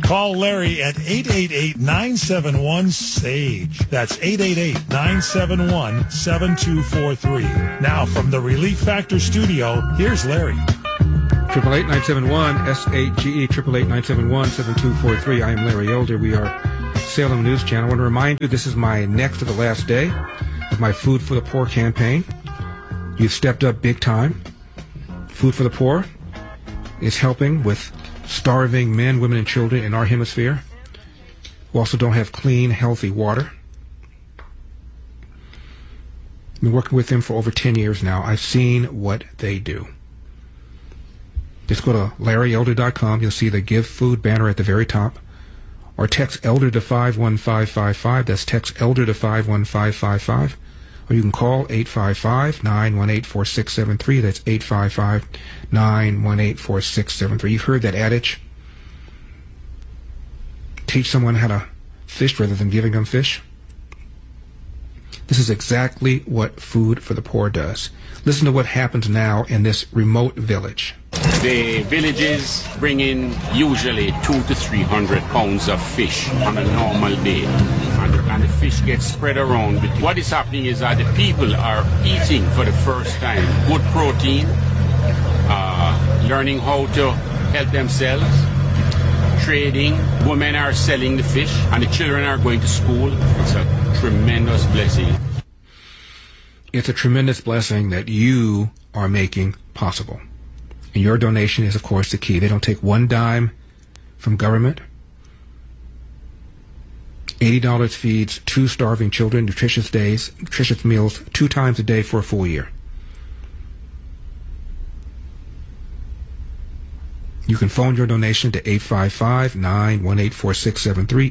Call Larry at 888-971-SAGE. That's 888-971-7243. Now from the Relief Factor studio, here's Larry. 888-971-SAGE, 888-971-7243. I am Larry Elder. We are Salem News Channel. I want to remind you this is my next to the last day of my Food for the Poor campaign. You've stepped up big time. Food for the Poor is helping with starving men, women, and children in our hemisphere who also don't have clean, healthy water. I've been working with them for over 10 years now. I've seen what they do. Just go to LarryElder.com. You'll see the Give Food banner at the very top. Or text ELDER to 51555. That's text ELDER to 51555. Or you can call 855-918-4673. That's 855-918-4673. You've heard that adage. Teach someone how to fish rather than giving them fish. This is exactly what Food for the Poor does. Listen to what happens now in this remote village. The villages bring in usually 200 to 300 pounds of fish on a normal day. And the fish gets spread around. But what is happening is that the people are eating for the first time good protein, learning how to help themselves, trading. Women are selling the fish, and the children are going to school. It's a tremendous blessing. It's a tremendous blessing that you are making possible. And your donation is, of course, the key. They don't take one dime from government. $80 feeds 2 starving children nutritious meals 2 times a day for a full year. You can phone your donation to 855-918-4673,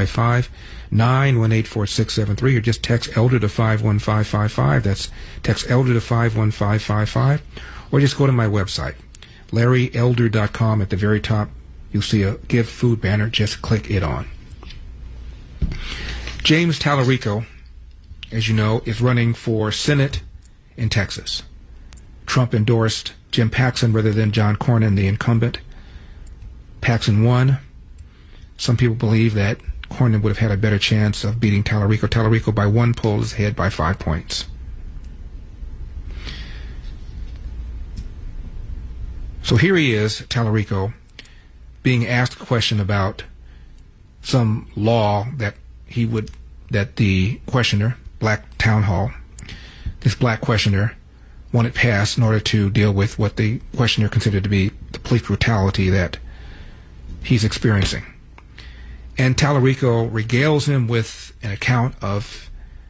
855-918-4673, or just text ELDER to 51555. That's text ELDER to 51555. Or just go to my website, LarryElder.com. At the very top, you'll see a Give Food banner. Just click it on. James Tallarico, as you know, is running for Senate in Texas. Trump endorsed Jim Paxson rather than John Cornyn, the incumbent. Paxson won. Some people believe that Cornyn would have had a better chance of beating Tallarico. Tallarico, by 1 poll, is ahead by 5 points. So here he is, Tallarico, being asked a question about some law that the questioner, Black Town Hall, this black questioner wanted passed in order to deal with what the questioner considered to be the police brutality that he's experiencing. And Tallarico regales him with an account of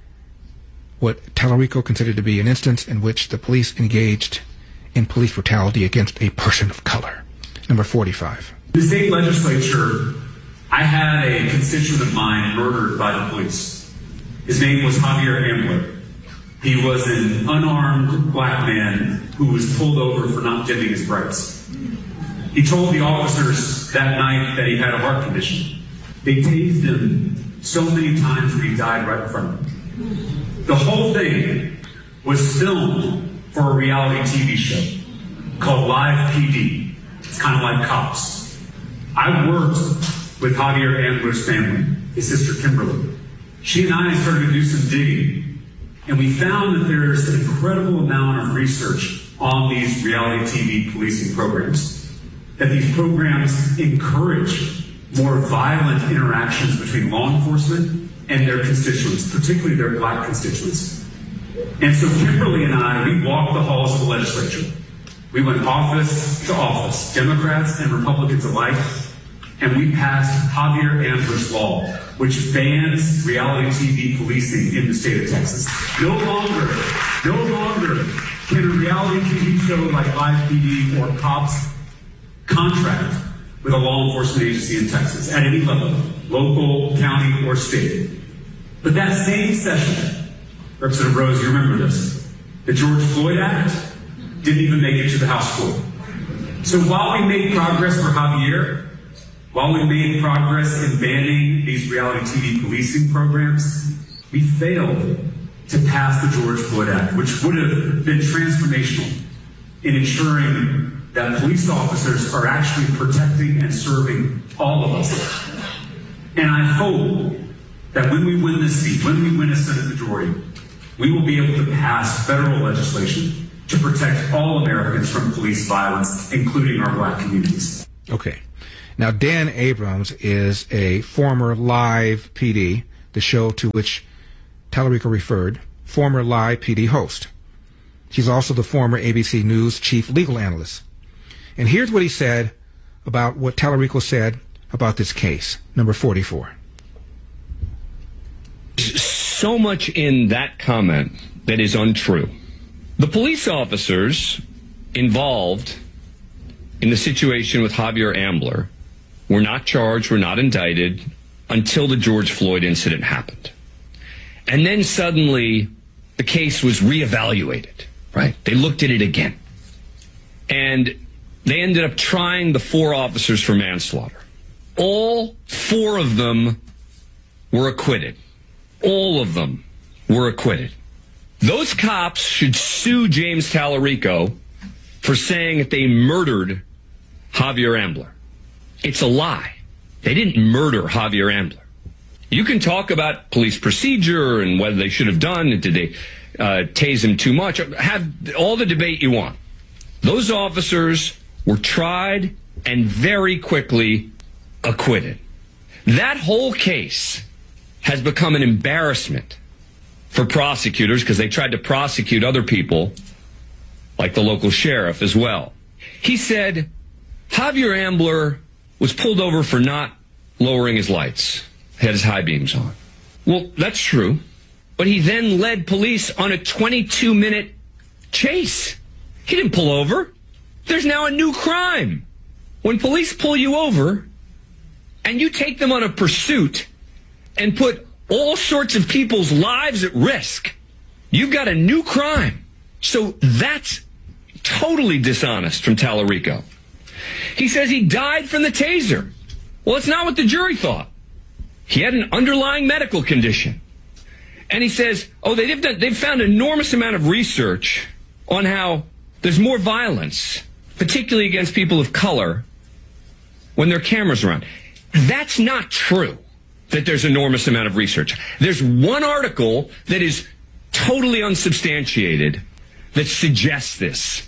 what Tallarico considered to be an instance in which the police engaged in police brutality against a person of color. Number 45. The state legislature, I had a constituent of mine murdered by the police. His name was Javier Ambler. He was an unarmed black man who was pulled over for not dimming his brights. He told the officers that night that he had a heart condition. They tased him so many times that he died right in front of them. The whole thing was filmed for a reality TV show called Live PD. It's kind of like Cops. I worked with Javier Ambler's family, his sister Kimberly. She and I started to do some digging, and we found that there's an incredible amount of research on these reality TV policing programs, that these programs encourage more violent interactions between law enforcement and their constituents, particularly their black constituents. And so Kimberly and I, we walked the halls of the legislature. We went office to office, Democrats and Republicans alike, and we passed Javier Ambler's law, which bans reality TV policing in the state of Texas. No longer can a reality TV show like Live PD or Cops contract with a law enforcement agency in Texas at any level, local, county, or state. But that same session, Representative Rose, you remember this, the George Floyd Act didn't even make it to the House floor. So while we made progress for Javier, while we made progress in banning these reality TV policing programs, we failed to pass the George Floyd Act, which would have been transformational in ensuring that police officers are actually protecting and serving all of us. And I hope that when we win this seat, when we win a Senate majority, we will be able to pass federal legislation to protect all Americans from police violence, including our black communities. Okay. Now, Dan Abrams is a former Live PD, the show to which Tallarico referred, former Live PD host. She's also the former ABC News chief legal analyst. And here's what he said about what Tallarico said about this case, number 44. So much in that comment that is untrue. The police officers involved in the situation with Javier Ambler were not charged, were not indicted until the George Floyd incident happened. And then suddenly the case was reevaluated, right? They looked at it again. And they ended up trying the 4 officers for manslaughter. All 4 of them were acquitted. All of them were acquitted. Those cops should sue James Tallarico for saying that they murdered Javier Ambler. It's a lie. They didn't murder Javier Ambler. You can talk about police procedure and whether they should have done it. Did they tase him too much? Have all the debate you want. Those officers were tried and very quickly acquitted. That whole case has become an embarrassment for prosecutors because they tried to prosecute other people, like the local sheriff as well. He said Javier Ambler was pulled over for not lowering his lights, had his high beams on. Well, that's true. But he then led police on a 22-minute chase. He didn't pull over. There's now a new crime. When police pull you over and you take them on a pursuit and put all sorts of people's lives at risk, you've got a new crime. So that's totally dishonest from Tallarico. He says he died from the taser. Well, it's not what the jury thought. He had an underlying medical condition. And he says, they've found an enormous amount of research on how there's more violence, particularly against people of color, when there are cameras around. That's not true, that there's an enormous amount of research. There's one article that is totally unsubstantiated that suggests this.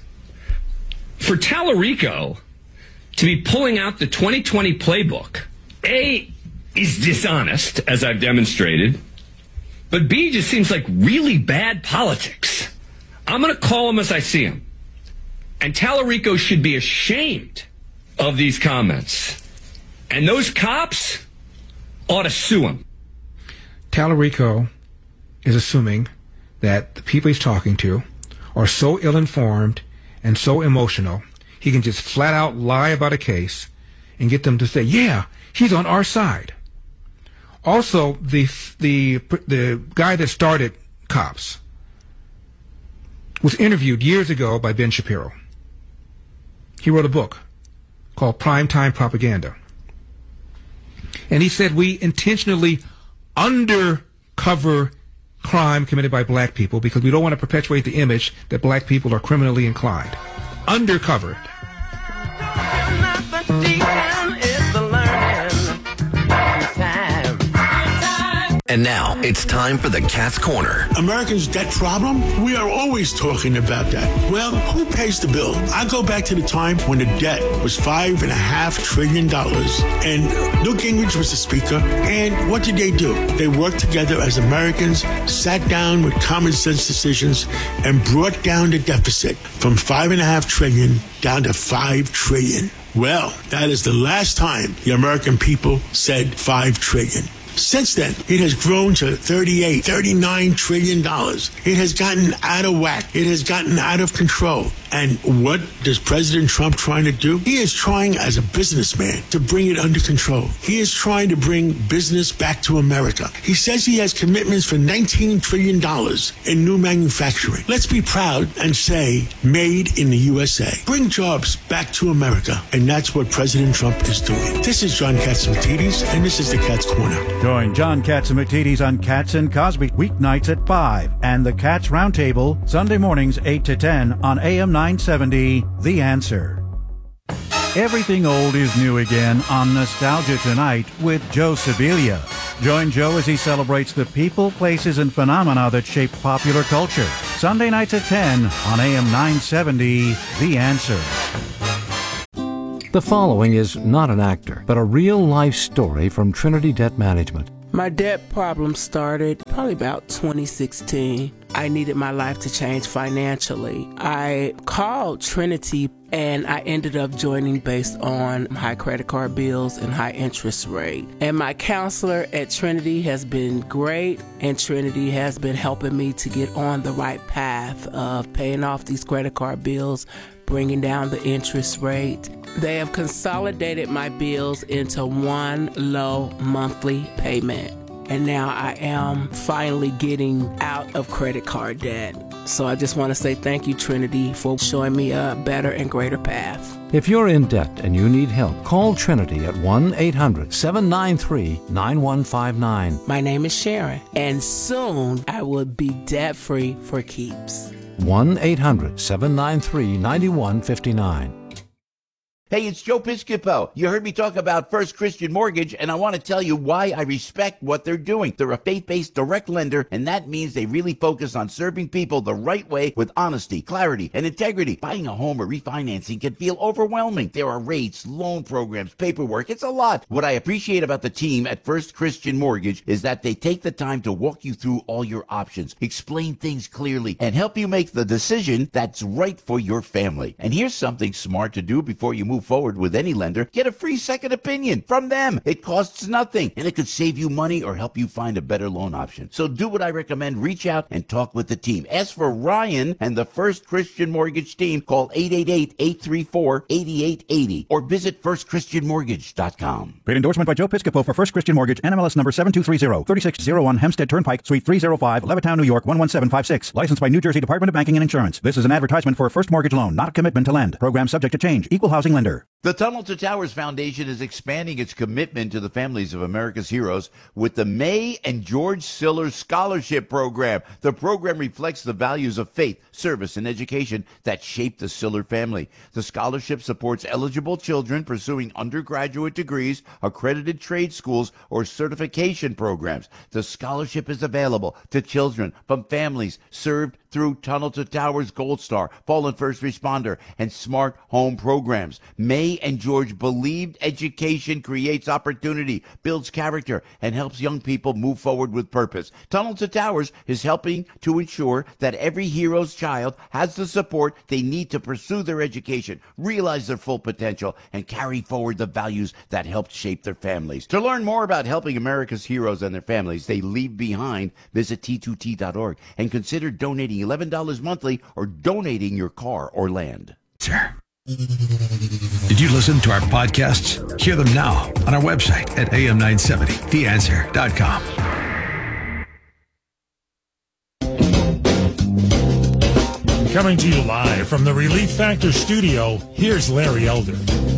For Tallarico to be pulling out the 2020 playbook, A, is dishonest, as I've demonstrated, but B, just seems like really bad politics. I'm going to call him as I see him. And Tallarico should be ashamed of these comments. And those cops ought to sue him. Tallarico is assuming that the people he's talking to are so ill-informed and so emotional, he can just flat out lie about a case and get them to say, yeah, he's on our side. Also, the guy that started Cops was interviewed years ago by Ben Shapiro. He wrote a book called Primetime Propaganda. And he said we intentionally undercover crime committed by black people because we don't want to perpetuate the image that black people are criminally inclined. Undercovered. And now it's time for the Cat's Corner. Americans' debt problem? We are always talking about that. Well, who pays the bill? I go back to the time when the debt was $5.5 trillion and Newt Gingrich was the speaker. And what did they do? They worked together as Americans, sat down with common sense decisions, and brought down the deficit from $5.5 trillion down to $5 trillion. Well, that is the last time the American people said $5 trillion. Since then, it has grown to $39 trillion. It has gotten out of whack. It has gotten out of control. And what does President Trump trying to do? He is trying, as a businessman, to bring it under control. He is trying to bring business back to America. He says he has commitments for $19 trillion in new manufacturing. Let's be proud and say, made in the USA. Bring jobs back to America. And that's what President Trump is doing. This is John Catsimatidis, and this is the Cat's Corner. Join John Catsimatidis on Cats and Cosby weeknights at 5 and the Cats Roundtable Sunday mornings 8 to 10 on AM 970, The Answer. Everything old is new again on Nostalgia Tonight with Joe Sibilia. Join Joe as he celebrates the people, places, and phenomena that shape popular culture. Sunday nights at 10 on AM 970, The Answer. The following is not an actor, but a real-life story from Trinity Debt Management. My debt problem started probably about 2016. I needed my life to change financially. I called Trinity and I ended up joining based on high credit card bills and high interest rate. And my counselor at Trinity has been great, and Trinity has been helping me to get on the right path of paying off these credit card bills, bringing down the interest rate. They have consolidated my bills into one low monthly payment. And now I am finally getting out of credit card debt. So I just want to say thank you, Trinity, for showing me a better and greater path. If you're in debt and you need help, call Trinity at 1-800-793-9159. My name is Sharon, and soon I will be debt-free for keeps. 1-800-793-9159. Hey, it's Joe Piscopo. You heard me talk about First Christian Mortgage, and I want to tell you why I respect what they're doing. They're a faith-based direct lender, and that means they really focus on serving people the right way with honesty, clarity, and integrity. Buying a home or refinancing can feel overwhelming. There are rates, loan programs, paperwork. It's a lot. What I appreciate about the team at First Christian Mortgage is that they take the time to walk you through all your options, explain things clearly, and help you make the decision that's right for your family. And here's something smart to do before you move forward with any lender. Get a free second opinion from them. It costs nothing, and it could save you money or help you find a better loan option. So do what I recommend. Reach out and talk with the team. Ask for Ryan and the First Christian Mortgage team. Call 888-834-8880 or visit firstchristianmortgage.com. Paid endorsement by Joe Piscopo for First Christian Mortgage, NMLS number 7230, 3601 Hempstead Turnpike, Suite 305, Levittown, New York 11756. Licensed by New Jersey Department of Banking and Insurance. This is an advertisement for a first mortgage loan, not a commitment to lend. Program subject to change. Equal housing lender. The Tunnel to Towers Foundation is expanding its commitment to the families of America's heroes with the May and George Siller Scholarship Program. The program reflects the values of faith, service, and education that shaped the Siller family. The scholarship supports eligible children pursuing undergraduate degrees, accredited trade schools, or certification programs. The scholarship is available to children from families served through Tunnel to Towers Gold Star, Fallen First Responder, and Smart Home programs. May and George believed education creates opportunity, builds character, and helps young people move forward with purpose. Tunnel to Towers is helping to ensure that every hero's child has the support they need to pursue their education, realize their full potential, and carry forward the values that helped shape their families. To learn more about helping America's heroes and their families they leave behind, visit T2T.org and consider donating $11 monthly or donating your car or land. Sir. Did you listen to our podcasts? Hear them now on our website at am970theanswer.com. Coming to you live from the Relief Factor studio, here's Larry Elder.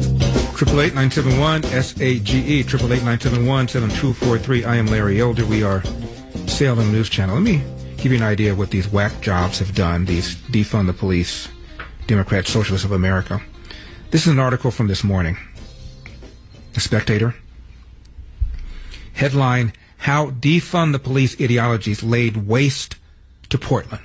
888-971-SAGE, 888-971-7243. I am Larry Elder. We are Salem News Channel. Let me give you an idea of what these whack jobs have done, these defund the police, Democrat Socialists of America. This is an article from this morning. The Spectator. Headline, How Defund the Police Ideologies Laid Waste to Portland.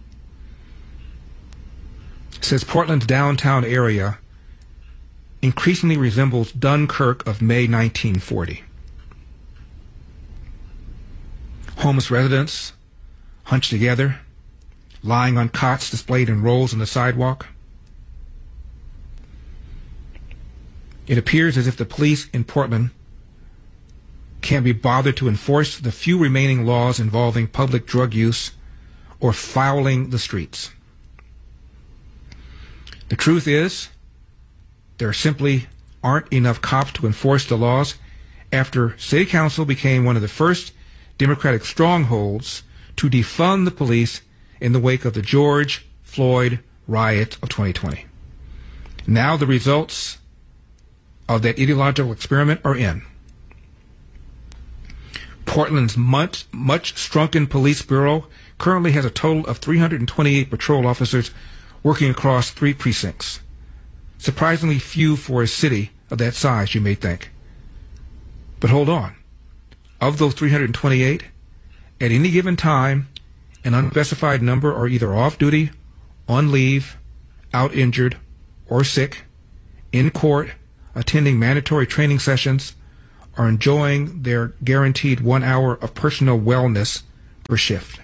It says Portland's downtown area increasingly resembles Dunkirk of May 1940. Homeless residents hunched together, lying on cots displayed in rows on the sidewalk. It appears as if the police in Portland can't be bothered to enforce the few remaining laws involving public drug use or fouling the streets. The truth is, there simply aren't enough cops to enforce the laws after City Council became one of the first Democratic strongholds to defund the police in the wake of the George Floyd riot of 2020. Now the results of that ideological experiment are in. Portland's much shrunken police bureau currently has a total of 328 patrol officers working across 3 precincts. Surprisingly few for a city of that size, you may think. But hold on. Of those 328, at any given time, an unspecified number are either off duty, on leave, out injured, or sick, in court, attending mandatory training sessions, or enjoying their guaranteed 1 hour of personal wellness per shift.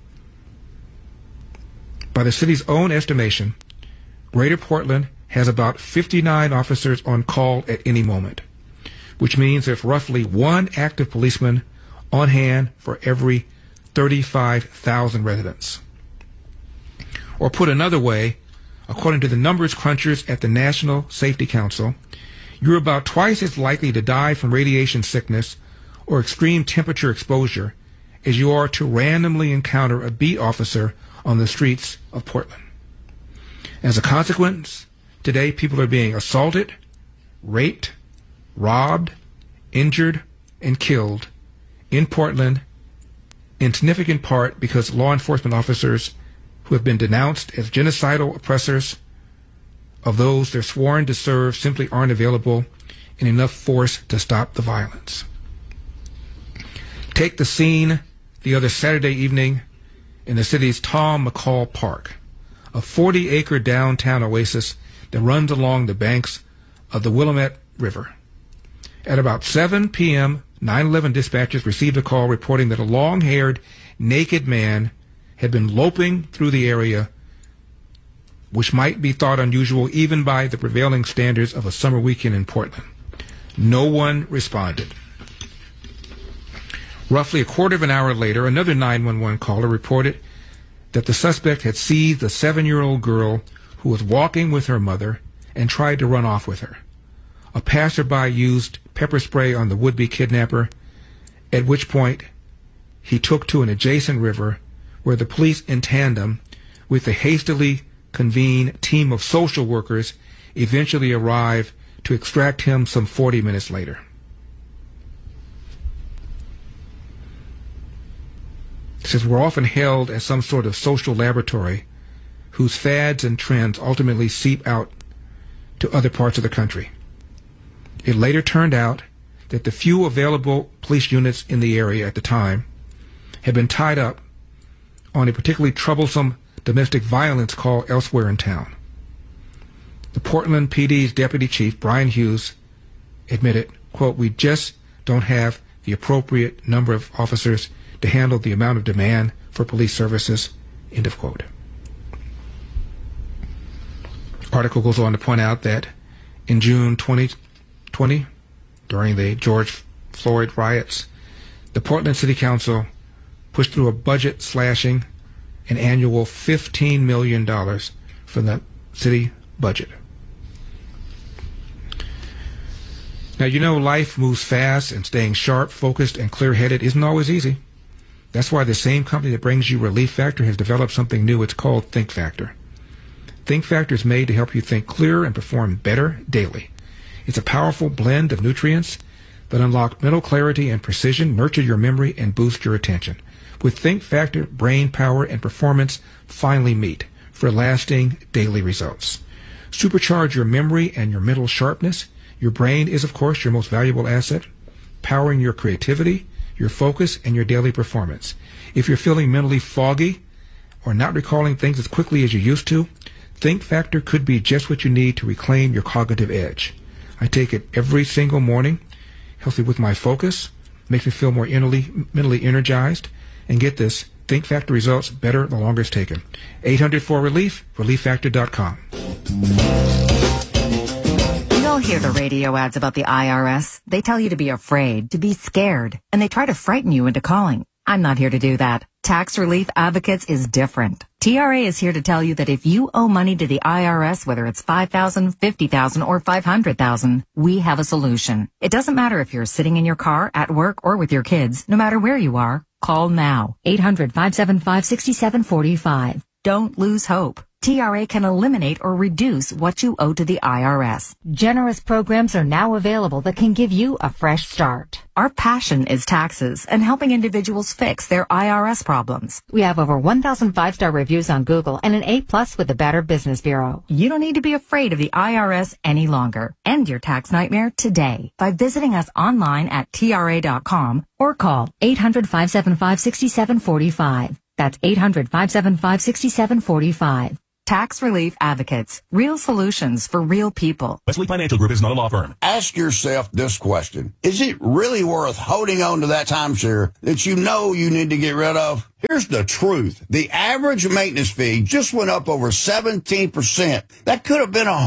By the city's own estimation, Greater Portland has about 59 officers on call at any moment, which means there's roughly one active policeman on hand for every 35,000 residents. Or put another way, according to the numbers crunchers at the National Safety Council, you're about twice as likely to die from radiation sickness or extreme temperature exposure as you are to randomly encounter a beat officer on the streets of Portland. As a consequence, today people are being assaulted, raped, robbed, injured, and killed in Portland, in significant part because law enforcement officers who have been denounced as genocidal oppressors of those they're sworn to serve simply aren't available in enough force to stop the violence. Take the scene the other Saturday evening in the city's Tom McCall Park, a 40-acre downtown oasis that runs along the banks of the Willamette River. At about 7 p.m., 911 dispatchers received a call reporting that a long-haired, naked man had been loping through the area, which might be thought unusual even by the prevailing standards of a summer weekend in Portland. No one responded. Roughly a quarter of an hour later, another 911 caller reported that the suspect had seized a 7-year-old girl who was walking with her mother and tried to run off with her. A passerby used pepper spray on the would-be kidnapper, at which point he took to an adjacent river where the police, in tandem with the hastily convened team of social workers, eventually arrived to extract him some 40 minutes later. It says we're often held as some sort of social laboratory whose fads and trends ultimately seep out to other parts of the country. It later turned out that the few available police units in the area at the time had been tied up on a particularly troublesome domestic violence call elsewhere in town. The Portland PD's deputy chief, Brian Hughes, admitted, quote, "We just don't have the appropriate number of officers to handle the amount of demand for police services," end of quote. Article goes on to point out that in June 2020, during the George Floyd riots, the Portland City Council pushed through a budget slashing an annual $15 million for the city budget. Now, you know, life moves fast, and staying sharp, focused, and clear-headed isn't always easy. That's why the same company that brings you Relief Factor has developed something new. It's called Think Factor. Think Factor is made to help you think clearer and perform better daily. It's a powerful blend of nutrients that unlock mental clarity and precision, nurture your memory, and boost your attention. With Think Factor, brain power and performance finally meet for lasting daily results. Supercharge your memory and your mental sharpness. Your brain is, of course, your most valuable asset, powering your creativity, your focus, and your daily performance. If you're feeling mentally foggy or not recalling things as quickly as you used to, Think Factor could be just what you need to reclaim your cognitive edge. I take it every single morning, helps me with my focus, makes me feel more mentally energized, and get this, Think Factor results better the longer it's taken. 800-4-RELIEF, ReliefFactor.com. We all hear the radio ads about the IRS. They tell you to be afraid, to be scared, and they try to frighten you into calling. I'm not here to do that. Tax Relief Advocates is different. TRA is here to tell you that if you owe money to the IRS, whether it's $5,000, $50,000, or $500,000, we have a solution. It doesn't matter if you're sitting in your car, at work, or with your kids. No matter where you are, call now. 800-575-6745. Don't lose hope. TRA can eliminate or reduce what you owe to the IRS. Generous programs are now available that can give you a fresh start. Our passion is taxes and helping individuals fix their IRS problems. We have over 1,000 5-star reviews on Google and an A+ with the Better Business Bureau. You don't need to be afraid of the IRS any longer. End your tax nightmare today by visiting us online at TRA.com or call 800-575-6745. That's 800-575-6745. Tax Relief Advocates. Real solutions for real people. Wesley Financial Group is not a law firm. Ask yourself this question. Is it really worth holding on to that timeshare that you know you need to get rid of? Here's the truth. The average maintenance fee just went up over 17%. That could have been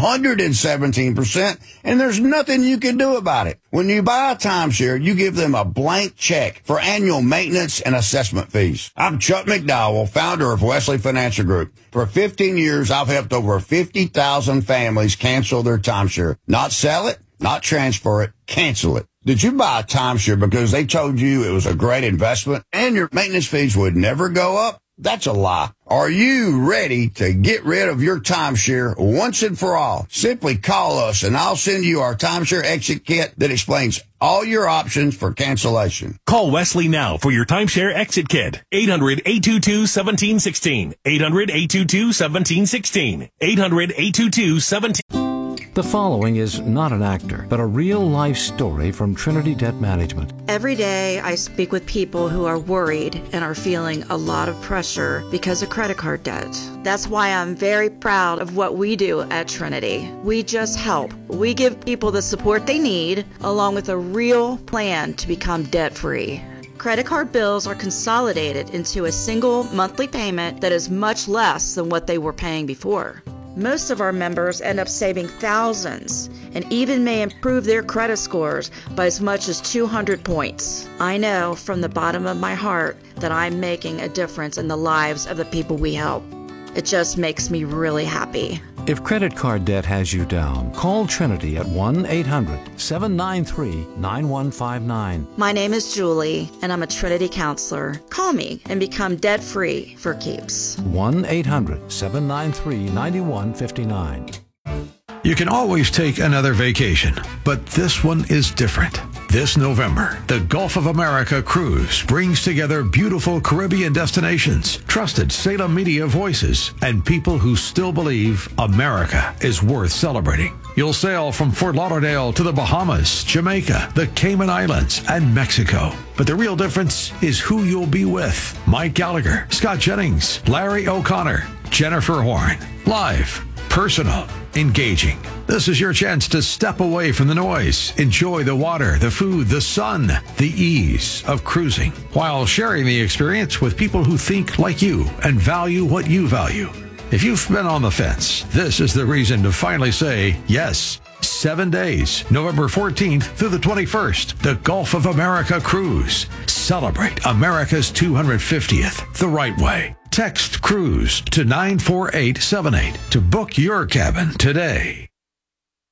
117%, and there's nothing you can do about it. When you buy a timeshare, you give them a blank check for annual maintenance and assessment fees. I'm Chuck McDowell, founder of Wesley Financial Group. For 15 years, I've helped over 50,000 families cancel their timeshare. Not sell it, not transfer it, cancel it. Did you buy a timeshare because they told you it was a great investment and your maintenance fees would never go up? That's a lie. Are you ready to get rid of your timeshare once and for all? Simply call us and I'll send you our timeshare exit kit that explains all your options for cancellation. Call Wesley now for your timeshare exit kit. 800-822-1716. 800-822-1716. 800-822-1716. The following is not an actor, but a real-life story from Trinity Debt Management. Every day I speak with people who are worried and are feeling a lot of pressure because of credit card debt. That's why I'm very proud of what we do at Trinity. We just help. We give people the support they need, along with a real plan to become debt-free. Credit card bills are consolidated into a single monthly payment that is much less than what they were paying before. Most of our members end up saving thousands and even may improve their credit scores by as much as 200 points. I know from the bottom of my heart that I'm making a difference in the lives of the people we help. It just makes me really happy. If credit card debt has you down, call Trinity at 1-800-793-9159. My name is Julie, and I'm a Trinity counselor. Call me and become debt-free for keeps. 1-800-793-9159. You can always take another vacation, but this one is different. This November, the Gulf of America Cruise brings together beautiful Caribbean destinations, trusted Salem media voices, and people who still believe America is worth celebrating. You'll sail from Fort Lauderdale to the Bahamas, Jamaica, the Cayman Islands, and Mexico. But the real difference is who you'll be with. Mike Gallagher, Scott Jennings, Larry O'Connor, Jennifer Horn. Live, personal, engaging. This is your chance to step away from the noise, enjoy the water, the food, the sun, the ease of cruising, while sharing the experience with people who think like you and value what you value. If you've been on the fence, this is the reason to finally say yes. 7 days, November 14th through the 21st, the Gulf of America Cruise. Celebrate America's 250th the right way. Text CRUISE to 94878 to book your cabin today.